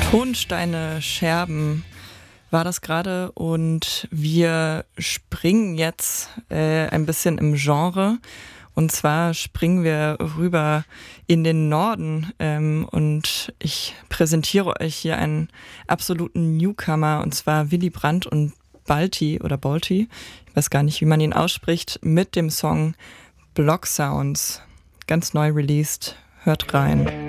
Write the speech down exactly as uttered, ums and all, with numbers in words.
Tonsteine, Scherben war das gerade und wir springen jetzt äh, ein bisschen im Genre. Und zwar springen wir rüber in den Norden ähm, und ich präsentiere euch hier einen absoluten Newcomer, und zwar Willy Brandt und Balti oder Balti, ich weiß gar nicht, wie man ihn ausspricht, mit dem Song Block Sounds, ganz neu released. Hört rein.